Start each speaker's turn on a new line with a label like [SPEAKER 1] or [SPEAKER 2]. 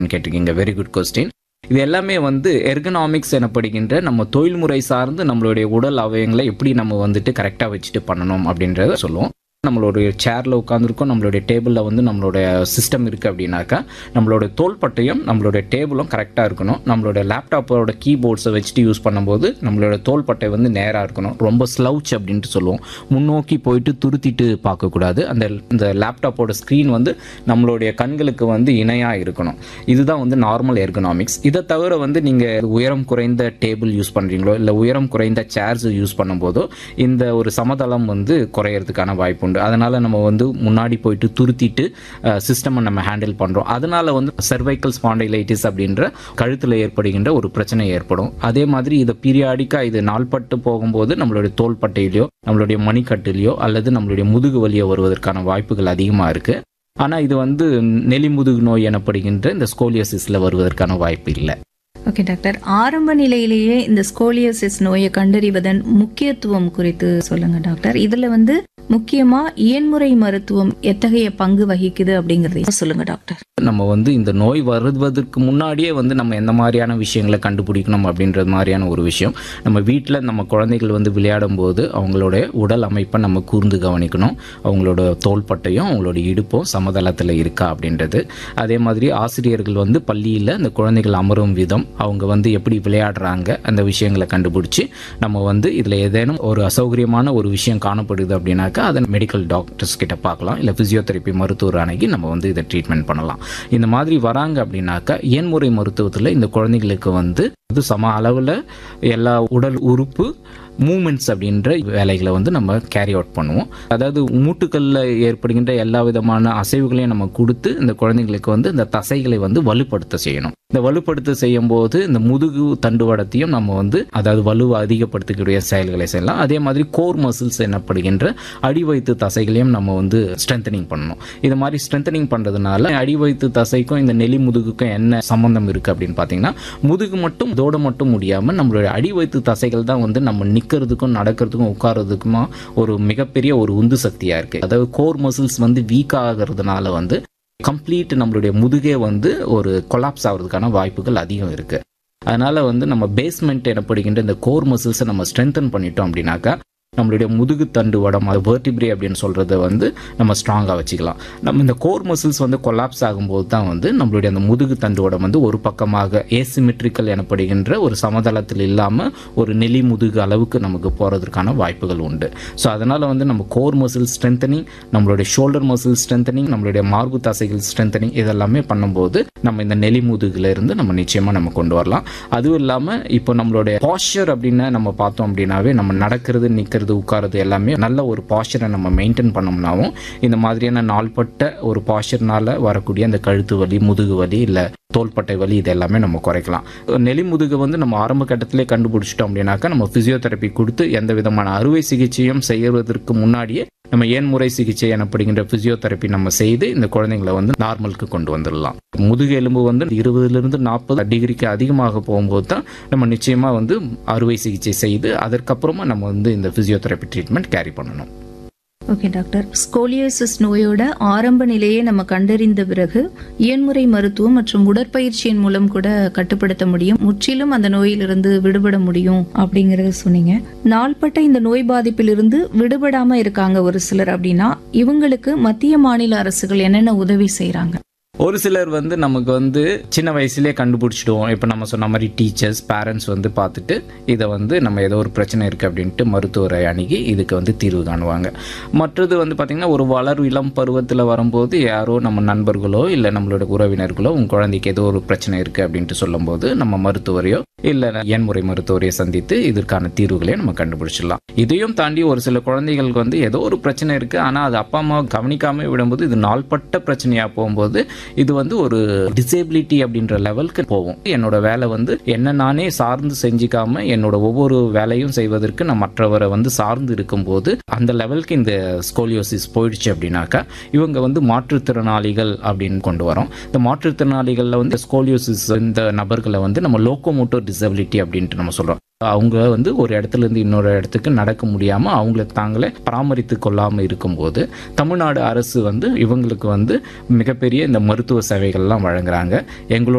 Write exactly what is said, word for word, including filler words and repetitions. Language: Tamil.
[SPEAKER 1] கேட்டிருக்கீங்க. Very good question. இது எல்லாமே வந்து எர்கனாமிக்ஸ் எனப்படுகின்ற நம்ம தொழில்முறை சார்ந்து நம்மளுடைய உடல் அவயங்களை எப்படி நம்ம வந்துட்டு கரெக்டாக வச்சுட்டு பண்ணணும் அப்படின்றத சொல்லுவோம். நம்மளுடைய சேரில் உட்காந்துருக்கோம், நம்மளுடைய டேபிளில் வந்து நம்மளுடைய சிஸ்டம் இருக்குது அப்படின்னாக்கா நம்மளுடைய தோள்பட்டையும் நம்மளுடைய டேபிளும் கரெக்டாக இருக்கணும். நம்மளுடைய லேப்டாப்போட கீபோர்ட்ஸை வச்சுட்டு யூஸ் பண்ணும்போது நம்மளோட தோள்பட்டை வந்து நேராக இருக்கணும். ரொம்ப ஸ்லவுச் அப்படின்ட்டு சொல்லுவோம். முன்னோக்கி போயிட்டு துருத்திட்டு பார்க்கக்கூடாது. அந்த இந்த லேப்டாப்போட ஸ்க்ரீன் வந்து நம்மளுடைய கண்களுக்கு வந்து இணையாக இருக்கணும். இதுதான் வந்து நார்மல் எர்கனாமிக்ஸ். இதை தவிர வந்து நீங்கள் உயரம் குறைந்த டேபிள் யூஸ் பண்ணுறீங்களோ இல்லை உயரம் குறைந்த சேர்ஸ் யூஸ் பண்ணும்போதோ இந்த ஒரு சமதளம் வந்து குறையிறதுக்கான வாய்ப்பு. அதனால நம்ம வந்து முன்னாடி போயிட்டு துருத்திட்டு சிஸ்டமை நம்ம ஹேண்டில் பண்றோம். அதனால வந்து சர்வைக்கல் ஸ்பாண்டைலைட்டிஸ் அப்படின்ற கழுத்துல ஏற்படுகின்ற ஒரு பிரச்சனை ஏற்படும். அதே மாதிரி இதை பீரியாடிக்கா இது நாள்பட்டு போகும்போது நம்மளுடைய தோள்பட்டையிலையோ நம்மளுடைய மணிக்கட்டிலையோ அல்லது நம்மளுடைய முதுகு வலியோ வருவதற்கான வாய்ப்புகள் அதிகமா இருக்கு. ஆனா இது வந்து நெலிமுதுகு நோய் எனப்படுகின்ற இந்த ஸ்கோலியோசிஸ்ல வருவதற்கான வாய்ப்பு இல்லை.
[SPEAKER 2] ஓகே டாக்டர், ஆரம்ப நிலையிலேயே இந்த ஸ்கோலியோசிஸ் நோயை கண்டறிவதன் முக்கியத்துவம் குறித்து சொல்லுங்க டாக்டர். இதுல வந்து முக்கியமா இயன்முறை மருத்துவம் எத்தகைய பங்கு வகிக்குது அப்படிங்கறத சொல்லுங்க டாக்டர்.
[SPEAKER 1] நம்ம வந்து இந்த நோய் வருவதற்கு முன்னாடியே வந்து நம்ம எந்த மாதிரியான விஷயங்களை கண்டுபிடிக்கணும் அப்படின்றது மாதிரியான ஒரு விஷயம். நம்ம வீட்டில் நம்ம குழந்தைகள் வந்து விளையாடும் போது அவங்களோட உடல் அமைப்பை நம்ம கூர்ந்து கவனிக்கணும். அவங்களோட தோள்பட்டையும் அவங்களோட இடுப்பும் சமதளத்தில் இருக்கா அப்படின்றது. அதே மாதிரி ஆசிரியர்கள் வந்து பள்ளியில் இந்த குழந்தைகள் அமரும் விதம், அவங்க வந்து எப்படி விளையாடுறாங்க அந்த விஷயங்களை கண்டுபிடிச்சி நம்ம வந்து இதில் ஏதேனும் ஒரு அசௌகரியமான ஒரு விஷயம் காணப்படுது அப்படின்னாக்கா அதை மெடிக்கல் டாக்டர்ஸ் கிட்ட பார்க்கலாம். இல்லை ஃபிசியோதெரப்பி மருத்துவர் அணுகி நம்ம வந்து இதை ட்ரீட்மெண்ட் பண்ணலாம். இந்த மாதிரி வராங்க அப்படின்னாக்கா இயன்முறை மருத்துவத்தில் இந்த குழந்தைங்களுக்கு வந்து அது சம அளவில் எல்லா உடல் உறுப்பு மூமெண்ட்ஸ் அப்படின்ற வேலைகளை வந்து நம்ம கேரி அவுட் பண்ணுவோம். அதாவது மூட்டுக்களில் ஏற்படுகின்ற எல்லா விதமான அசைவுகளையும் நம்ம கொடுத்து இந்த குழந்தைங்களுக்கு வந்து இந்த தசைகளை வந்து வலுப்படுத்த செய்யணும். இந்த வலுப்படுத்த செய்யும் போது இந்த முதுகு தண்டுவடத்தையும் நம்ம வந்து அதாவது வலுவை அதிகப்படுத்தக்கூடிய செயல்களை செய்யலாம். அதே மாதிரி கோர் மசில்ஸ் எனப்படுகின்ற அடிவயிற்று தசைகளையும் நம்ம வந்து ஸ்ட்ரென்தனிங் பண்ணணும். இது மாதிரி ஸ்ட்ரென்தனிங் பண்ணுறதுனால அடிவயிற்று தசைக்கும் இந்த நெலி முதுகுக்கும் என்ன சம்பந்தம் இருக்குது அப்படின்னு பார்த்தீங்கன்னா, முதுகு மட்டும் இதோட மட்டும் முடியாமல் நம்மளுடைய அடிவயிற்று தசைகள் தான் வந்து நம்ம நிற்கிறதுக்கும் நடக்கிறதுக்கும் உட்கார்றதுக்குமா ஒரு மிகப்பெரிய ஒரு உந்து சக்தியாக இருக்குது. அதாவது கோர் மசில்ஸ் வந்து வீக் ஆகிறதுனால வந்து கம்ப்ளீட் நம்மளுடைய முதுகே வந்து ஒரு கொலாப்ஸ் ஆகிறதுக்கான வாய்ப்புகள் அதிகம் இருக்குது. அதனால் வந்து நம்ம பேஸ்மெண்ட் எனப்படுகின்ற இந்த கோர் மசில்ஸை நம்ம ஸ்ட்ரென்தன் பண்ணிட்டோம் அப்படின்னாக்கா நம்மளுடைய முதுகு தண்டு வடம் அது வெர்டிப்ரே அப்படின்னு சொல்கிறத வந்து நம்ம ஸ்ட்ராங்காக வச்சுக்கலாம். நம்ம இந்த கோர் மசில்ஸ் வந்து கொலாப்ஸ் ஆகும்போது தான் வந்து நம்மளுடைய அந்த முதுகு தண்டு வடம் வந்து ஒரு பக்கமாக ஏசிமெட்ரிக்கல் எனப்படுகின்ற ஒரு சமதளத்தில் இல்லாமல் ஒரு நெலி முதுகு அளவுக்கு நமக்கு போகிறதுக்கான வாய்ப்புகள் உண்டு. ஸோ அதனால் வந்து நம்ம கோர் மசில் ஸ்ட்ரென்தனிங், நம்மளுடைய ஷோல்டர் மசில் ஸ்ட்ரென்தனிங், நம்மளுடைய மார்பு தசைகள் ஸ்ட்ரென்தனிங் இதெல்லாமே பண்ணும்போது நம்ம இந்த நெலி முதுகுல இருந்து நம்ம நிச்சயமாக நம்ம கொண்டு வரலாம். அதுவும் இல்லாமல் இப்போ நம்மளுடைய பாஸ்சர் அப்படின்னு நம்ம பார்த்தோம் அப்படின்னாவே நம்ம நடக்கிறது நிற்கிறது உட்காரது எல்லாமே நல்ல ஒரு பாஸ்சரை நம்ம மெயின்டைன் பண்ணோம்னாவும் இந்த மாதிரியான நாள்பட்ட ஒரு பாஸ்சர்னால வரக்கூடிய அந்த கழுத்து வலி, முதுகு வலி இல்லை தோள்பட்டை வலி இது எல்லாமே நம்ம குறைக்கலாம். நெலி முதுகு வந்து நம்ம ஆரம்ப கட்டத்திலே கண்டுபிடிச்சிட்டோம் அப்படின்னாக்கா நம்ம பிசியோதெரப்பி கொடுத்து எந்த விதமான அறுவை சிகிச்சையும் செய்வதற்கு முன்னாடியே நம்ம ஏன்முறை சிகிச்சை எனப்படுகின்ற பிசியோதெரப்பி நம்ம செய்து இந்த குழந்தைங்களை வந்து நார்மலுக்கு கொண்டு வந்துடலாம். முதுகு எலும்பு வந்து இருபதுலேருந்து நாற்பது டிகிரிக்கு அதிகமாக போகும்போது தான் நம்ம நிச்சயமாக வந்து அறுவை சிகிச்சை செய்து அதற்கப்புறமா நம்ம வந்து இந்த பிசியோதெரப்பி ட்ரீட்மெண்ட் கேரி பண்ணணும்.
[SPEAKER 2] ஓகே டாக்டர், ஸ்கோலியோசிஸ் நோயோட ஆரம்ப நிலையை நம்ம கண்டறிந்த பிறகு இயன்முறை மருத்துவம் மற்றும் உடற்பயிற்சியின் மூலம் கூட கட்டுப்படுத்த முடியும், முற்றிலும் அந்த நோயிலிருந்து விடுபட முடியும் அப்படிங்கறத சொன்னீங்க. நாள்பட்ட இந்த நோய் பாதிப்பிலிருந்து விடுபடாம இருக்காங்க ஒரு சிலர் அப்படின்னா இவங்களுக்கு மத்திய மாநில அரசுகள் என்னென்ன உதவி செய்யறாங்க?
[SPEAKER 1] ஒரு சிலர் வந்து நமக்கு வந்து சின்ன வயசுலேயே கண்டுபிடிச்சிடுவோம். இப்போ நம்ம சொன்ன மாதிரி டீச்சர்ஸ், பேரண்ட்ஸ் வந்து பார்த்துட்டு இதை வந்து நம்ம ஏதோ ஒரு பிரச்சனை இருக்குது அப்படின்ட்டு மருத்துவரை அணுகி இதுக்கு வந்து தீர்வு காணுவாங்க. மற்றது வந்து பார்த்திங்கன்னா ஒரு வளர் இளம் பருவத்தில் வரும்போது யாரோ நம்ம நண்பர்களோ இல்லை நம்மளோட உறவினர்களோ உங்கள் குழந்தைக்கு ஏதோ ஒரு பிரச்சனை இருக்குது அப்படின்ட்டு சொல்லும்போது நம்ம மருத்துவரையோ இல்லை எண்முறை மருத்துவரையோ சந்தித்து இதற்கான தீர்வுகளையும் நம்ம கண்டுபிடிச்சிடலாம். இதையும் தாண்டி ஒரு சில குழந்தைகளுக்கு வந்து ஏதோ ஒரு பிரச்சனை இருக்குது, ஆனால் அது அப்பா அம்மா கவனிக்காமல் விடும்போது இது நாள்பட்ட பிரச்சனையாக போகும்போது இது வந்து ஒரு டிசேபிலிட்டி அப்படின்ற லெவலுக்கு போகும். என்னோட வேலை வந்து என்ன நானே சார்ந்து செஞ்சுக்காம என்னோட ஒவ்வொரு வேலையும் செய்வதற்கு நான் மற்றவரை வந்து சார்ந்து இருக்கும்போது அந்த லெவலுக்கு இந்த ஸ்கோலியோசிஸ் போயிடுச்சு அப்படின்னாக்கா இவங்க வந்து மாற்றுத்திறனாளிகள் அப்படின்னு கொண்டு வரோம். இந்த மாற்றுத்திறனாளிகளில் வந்து ஸ்கோலியோசிஸ் இந்த நபர்களை வந்து நம்ம லோகோமோட்டர் டிசபிலிட்டி அப்படின்ட்டு நம்ம சொல்கிறோம். அவங்க வந்து ஒரு இடத்துல இருந்து இன்னொரு இடத்துக்கு நடக்க முடியாமல் அவங்கள தாங்களே பராமரித்து கொள்ளாமல் இருக்கும்போது தமிழ்நாடு அரசு வந்து இவங்களுக்கு வந்து மிகப்பெரிய இந்த மருத்துவ சேவைகள்லாம் வழங்குறாங்க. எங்களோட